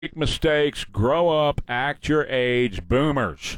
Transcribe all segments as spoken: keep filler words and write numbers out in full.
Make mistakes, grow up, act your age, boomers.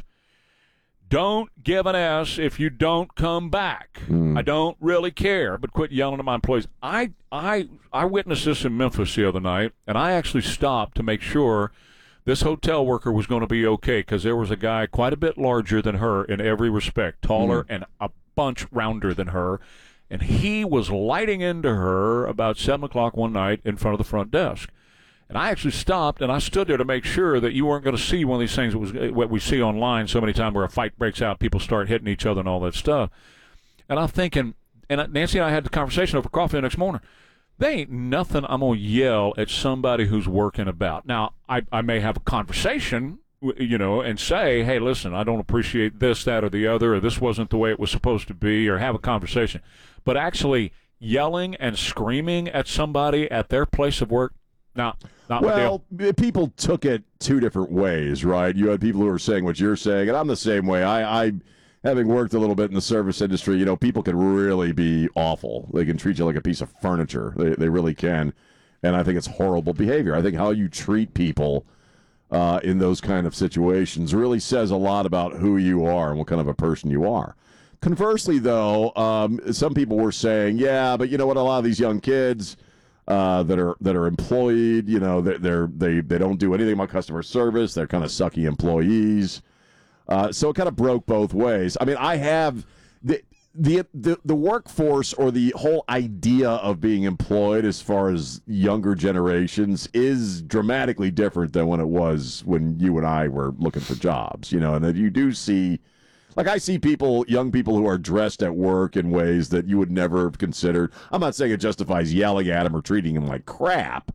Don't give an S if you don't come back. Mm. I don't really care, but quit yelling at my employees. I, I, I witnessed this in Memphis the other night, and I actually stopped to make sure this hotel worker was going to be okay because there was a guy quite a bit larger than her in every respect, taller mm. and a bunch rounder than her, and he was lighting into her about seven o'clock one night in front of the front desk. And I actually stopped, and I stood there to make sure that you weren't going to see one of these things that was what we see online so many times where a fight breaks out, people start hitting each other and all that stuff. And I'm thinking, and Nancy and I had the conversation over coffee the next morning, there ain't nothing I'm going to yell at somebody who's working about. Now, I, I may have a conversation, you know, and say, hey, listen, I don't appreciate this, that, or the other, or this wasn't the way it was supposed to be, or have a conversation. But actually yelling and screaming at somebody at their place of work, no, not well, people took it two different ways, right? You had people who were saying what you're saying, and I'm the same way. I, I, having worked a little bit in the service industry, you know, people can really be awful. They can treat you like a piece of furniture. They, they really can, and I think it's horrible behavior. I think how you treat people uh, in those kind of situations really says a lot about who you are and what kind of a person you are. Conversely, though, um, some people were saying, yeah, but you know what? A lot of these young kids Uh, that are that are employed, you know, they're, they're they they don't do anything about customer service. They're kind of sucky employees. Uh, so it kind of broke both ways. I mean, I have the, the the the workforce or the whole idea of being employed as far as younger generations is dramatically different than when it was when you and I were looking for jobs. You know, and that you do see. Like, I see people, young people who are dressed at work in ways that you would never have considered. I'm not saying it justifies yelling at them or treating them like crap,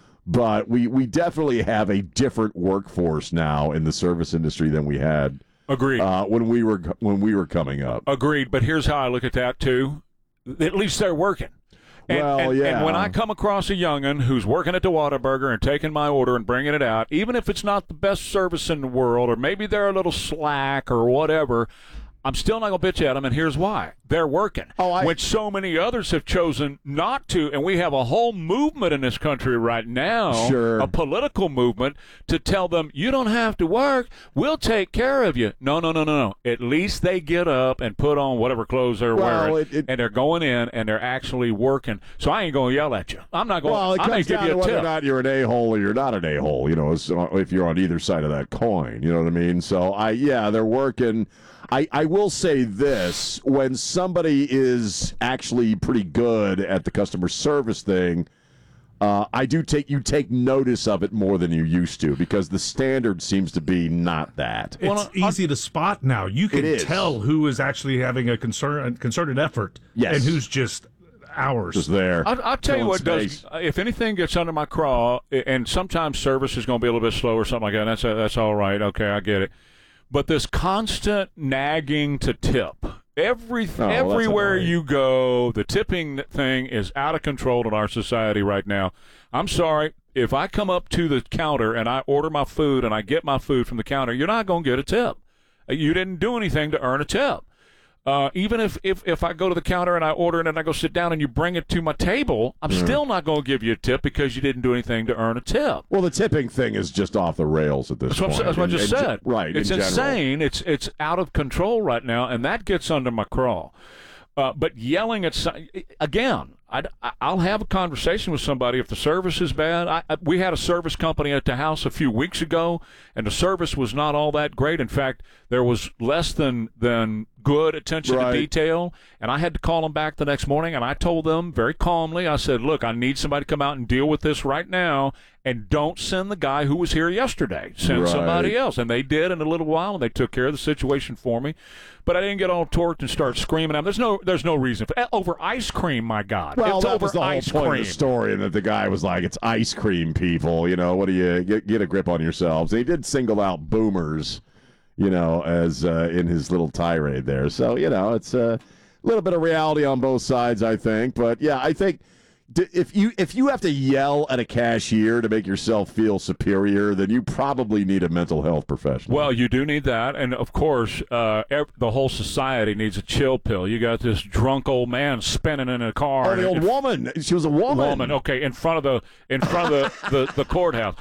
but we, we definitely have a different workforce now in the service industry than we had. Agreed. Uh, when we were when we were coming up. Agreed, but here's how I look at that, too. At least they're working. And, well, and, yeah. and when I come across a young'un who's working at the Whataburger and taking my order and bringing it out, even if it's not the best service in the world, or maybe they're a little slack or whatever, I'm still not going to bitch at them, and here's why. They're working. Oh, I... When so many others have chosen not to, and we have a whole movement in this country right now, sure. a political movement, to tell them, you don't have to work, we'll take care of you. No, no, no, no, no. At least they get up and put on whatever clothes they're well, wearing, it, it... and they're going in, and they're actually working. So I ain't going to yell at you. I'm not going well, it I may comes give down you to a whether tip. or not you're an a-hole or you're not an a-hole, you know, if you're on either side of that coin, you know what I mean? So, I yeah, they're working. I, I will say this, when somebody is actually pretty good at the customer service thing, uh, I do take you take notice of it more than you used to, because the standard seems to be not that. It's well, easy to spot now. You can tell who is actually having a concern, concerted effort yes. and who's just hours. Just there. I'll, I'll tell you what space. does. If anything gets under my craw, and sometimes service is going to be a little bit slow or something like that, that's, that's all right. Okay, I get it. But this constant nagging to tip, every, oh, everywhere you go, the tipping thing is out of control in our society right now. I'm sorry, if I come up to the counter and I order my food and I get my food from the counter, you're not going to get a tip. You didn't do anything to earn a tip. Uh, even if, if, if I go to the counter and I order it and I go sit down and you bring it to my table, I'm mm. still not going to give you a tip because you didn't do anything to earn a tip. Well, the tipping thing is just off the rails at this that's point. What that's what I just in, said. In, right. It's in insane. It's it's out of control right now, and that gets under my craw. Uh, but yelling at again, I'd, I'll have a conversation with somebody if the service is bad. I, I, we had a service company at the house a few weeks ago, and the service was not all that great. In fact, there was less than than good attention right. to detail, and I had to call them back the next morning, and I told them very calmly, I said, look, I need somebody to come out and deal with this right now, and don't send the guy who was here yesterday. Send right. somebody else. And they did in a little while, and they took care of the situation for me. But I didn't get all torqued and start screaming at them. There's no, there's no reason. For, over ice cream, my God. Well, it's that over was the whole ice point cream. of the story, and that the guy was like, it's ice cream, people. You know, what do you, get, get a grip on yourselves. And he did single out boomers, you know, as uh, in his little tirade there. So, you know, it's a little bit of reality on both sides, I think. But, yeah, I think if you if you have to yell at a cashier to make yourself feel superior, then you probably need a mental health professional. Well, you do need that. And, of course, uh, every, the whole society needs a chill pill. You got this drunk old man spinning in a car. Oh, the old it, woman. She was a woman. Woman, okay, in front of the, in front of the, the, the courthouse.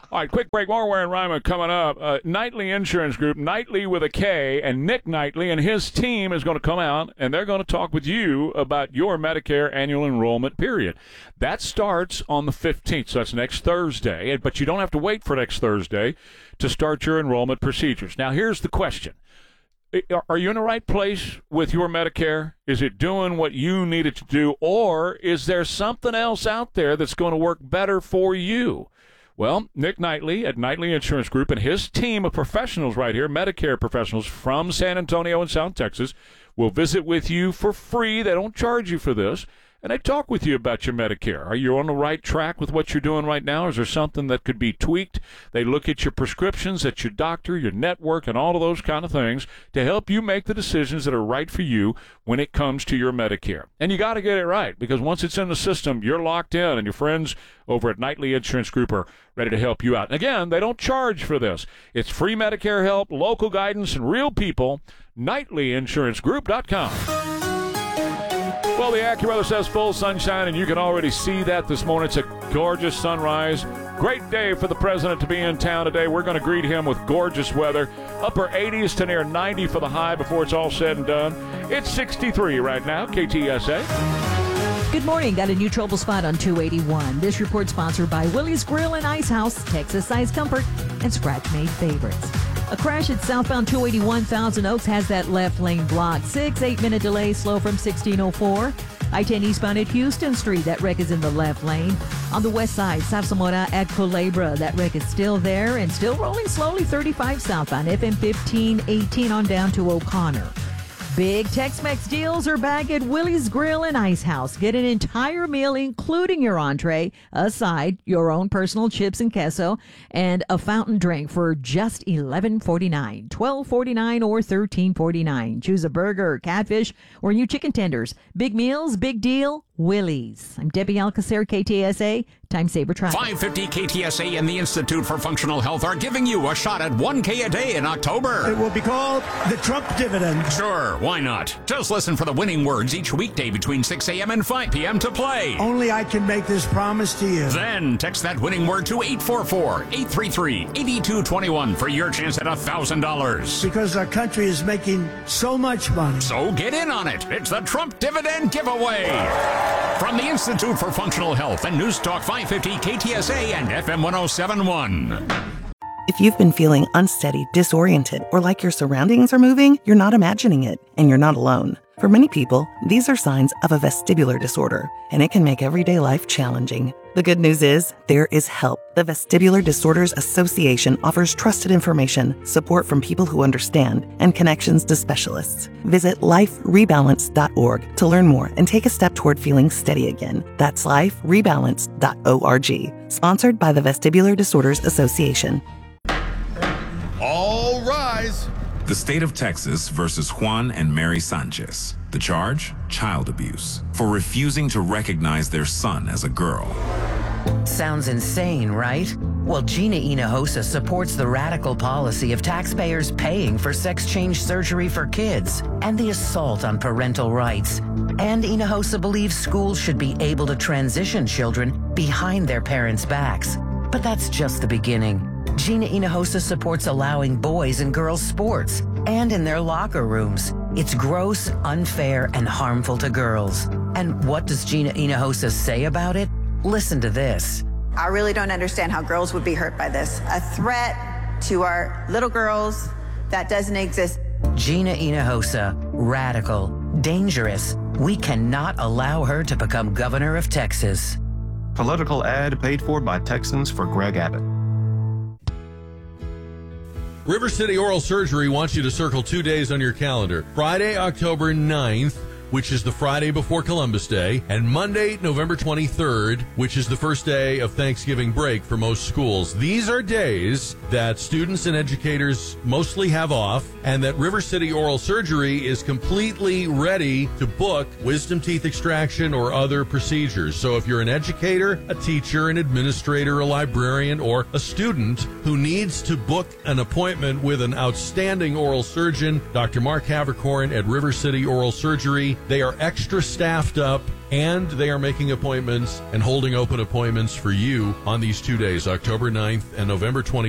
All right, quick break. More Ware and Ryman coming up. Uh, Knightley Insurance Group, Knightley with a K, and Nick Knightley and his team is going to come out, and they're going to talk with you about your Medicare annual enrollment period. That starts on the fifteenth, so that's next Thursday, but you don't have to wait for next Thursday to start your enrollment procedures. Now, here's the question. Are you in the right place with your Medicare? Is it doing what you need it to do, or is there something else out there that's going to work better for you? Well, Nick Knightley at Knightley Insurance Group and his team of professionals right here, Medicare professionals from San Antonio and South Texas, will visit with you for free. They don't charge you for this. And they talk with you about your Medicare. Are you on the right track with what you're doing right now? Is there something that could be tweaked? They look at your prescriptions, at your doctor, your network, and all of those kind of things to help you make the decisions that are right for you when it comes to your Medicare. And you got to get it right, because once it's in the system, you're locked in, and your friends over at Knightley Insurance Group are ready to help you out. And again, they don't charge for this. It's free Medicare help, local guidance, and real people. Knightley Insurance Group dot com. Well, the AccuWeather says full sunshine, and you can already see that this morning. It's a gorgeous sunrise. Great day for the president to be in town today. We're going to greet him with gorgeous weather. Upper eighties to near ninety for the high before it's all said and done. It's sixty-three right now, K T S A. Good morning. Got a new trouble spot on two eighty-one. This report sponsored by Willie's Grill and Ice House, Texas Size Comfort, and Scratch-Made Favorites. A crash at southbound two eighty-one Thousand Oaks has that left lane blocked. Six, eight-minute delay, slow from sixteen oh four. I ten eastbound at Houston Street. That wreck is in the left lane. On the west side, South Zamora at Culebra. That wreck is still there and still rolling slowly. thirty-five southbound, F M fifteen eighteen on down to O'Connor. Big Tex-Mex deals are back at Willie's Grill and Ice House. Get an entire meal, including your entree, a side, your own personal chips and queso, and a fountain drink for just eleven forty-nine, twelve forty-nine, or thirteen forty-nine. Choose a burger, catfish, or new chicken tenders. Big meals, big deal, Willie's. I'm Debbie Alcacer, K T S A. Time Saver Traffic. five fifty K T S A and the Institute for Functional Health are giving you a shot at one K a day in October. It will be called the Trump dividend. Sure, why not? Just listen for the winning words each weekday between six a.m. and five p.m. to play. Only I can make this promise to you. Then text that winning word to eight four four, eight three three, eight two two one for your chance at one thousand dollars. Because our country is making so much money. So get in on it. It's the Trump dividend giveaway. From the Institute for Functional Health and News Talk five fifty K T S A and F M ten seventy-one. If you've been feeling unsteady, disoriented, or like your surroundings are moving, you're not imagining it, and you're not alone. For many people, these are signs of a vestibular disorder, and it can make everyday life challenging. The good news is, there is help. The Vestibular Disorders Association offers trusted information, support from people who understand, and connections to specialists. Visit life rebalance dot org to learn more and take a step toward feeling steady again. That's life rebalance dot org. Sponsored by the Vestibular Disorders Association. All rise. The state of Texas versus Juan and Mary Sanchez. The charge? Child abuse. For refusing to recognize their son as a girl. Sounds insane, right? Well, Gina Hinojosa supports the radical policy of taxpayers paying for sex change surgery for kids and the assault on parental rights. And Hinojosa believes schools should be able to transition children behind their parents' backs. But that's just the beginning. Gina Hinojosa supports allowing boys and girls sports and in their locker rooms. It's gross, unfair, and harmful to girls. And what does Gina Hinojosa say about it? Listen to this. I really don't understand how girls would be hurt by this. A threat to our little girls that doesn't exist. Gina Hinojosa, radical, dangerous. We cannot allow her to become governor of Texas. Political ad paid for by Texans for Greg Abbott. River City Oral Surgery wants you to circle two days on your calendar. Friday, October ninth, which is the Friday before Columbus Day, and Monday, November twenty-third, which is the first day of Thanksgiving break for most schools. These are days that students and educators mostly have off, and that River City Oral Surgery is completely ready to book wisdom teeth extraction or other procedures. So if you're an educator, a teacher, an administrator, a librarian, or a student who needs to book an appointment with an outstanding oral surgeon, Doctor Mark Havercorn at River City Oral Surgery, they are extra staffed up and they are making appointments and holding open appointments for you on these two days, October ninth and November twenty-third.